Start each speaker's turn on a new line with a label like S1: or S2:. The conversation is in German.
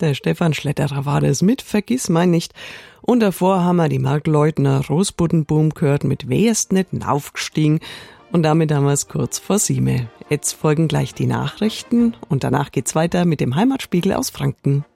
S1: Der Stefan Schletterer war das mit Vergissmeinnicht. Und davor haben wir die Markleutner Rosbuddenboom gehört mit Wer ist nicht naufgestiegen. Und damit haben wir es kurz vor 7. Jetzt folgen gleich die Nachrichten und danach geht's weiter mit dem Heimatspiegel aus Franken.